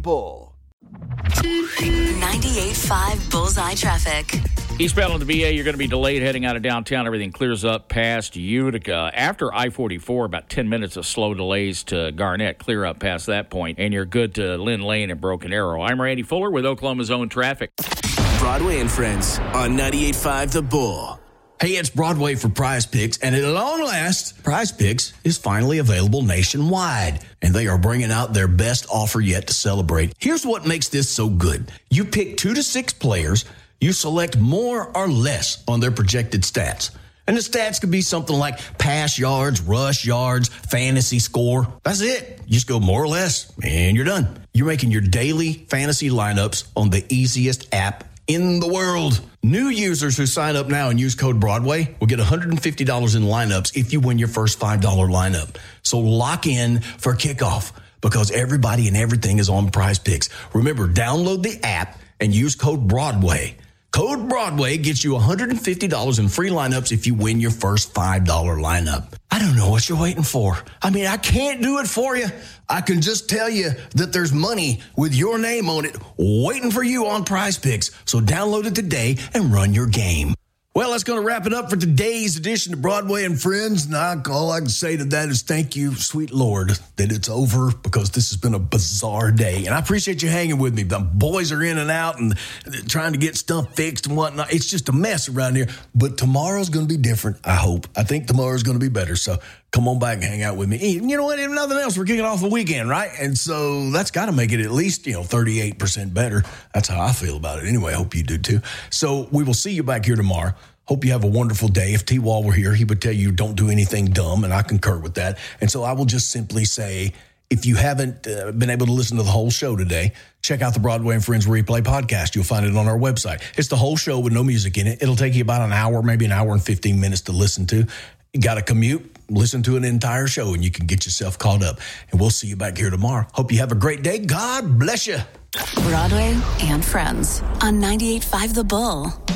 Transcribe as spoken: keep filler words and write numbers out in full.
Bull. ninety-eight point five Bullseye Traffic. Eastbound on the V A, you're going to be delayed heading out of downtown. Everything clears up past Utica. After I forty-four, about ten minutes of slow delays to Garnett. Clear up past that point, and you're good to Lynn Lane and Broken Arrow. I'm Randy Fuller with Oklahoma's Own Traffic. Broadway and Friends on ninety-eight point five The Bull. Hey, it's Broadway for Prize Picks, and at long last, Prize Picks is finally available nationwide, and they are bringing out their best offer yet to celebrate. Here's what makes this so good. You pick two to six players, you select more or less on their projected stats. And the stats could be something like pass yards, rush yards, fantasy score. That's it. You just go more or less, and you're done. You're making your daily fantasy lineups on the easiest app in the world. New users who sign up now and use code Broadway will get one hundred fifty dollars in lineups if you win your first five dollars lineup. So lock in for kickoff because everybody and everything is on Prize Picks. Remember, download the app and use code Broadway. Code Broadway gets you one hundred fifty dollars in free lineups if you win your first five dollars lineup. I don't know what you're waiting for. I mean, I can't do it for you. I can just tell you that there's money with your name on it waiting for you on Prize Picks. So download it today and run your game. Well, that's going to wrap it up for today's edition of Broadway and Friends. And I, all I can say to that is thank you, sweet Lord, that it's over because this has been a bizarre day. And I appreciate you hanging with me. The boys are in and out and trying to get stuff fixed and whatnot. It's just a mess around here. But tomorrow's going to be different, I hope. I think tomorrow's going to be better. So come on back and hang out with me. And you know what? If nothing else, we're kicking off the weekend, right? And so that's got to make it at least, you know, thirty-eight percent better. That's how I feel about it. Anyway, I hope you do too. So we will see you back here tomorrow. Hope you have a wonderful day. If T. Wall were here, he would tell you don't do anything dumb, and I concur with that. And so I will just simply say, if you haven't uh, been able to listen to the whole show today, check out the Broadway and Friends Replay podcast. You'll find it on our website. It's the whole show with no music in it. It'll take you about an hour, maybe an hour and fifteen minutes to listen to. You got to commute, listen to an entire show, and you can get yourself caught up. And we'll see you back here tomorrow. Hope you have a great day. God bless you. Broadway and Friends on ninety-eight point five The Bull.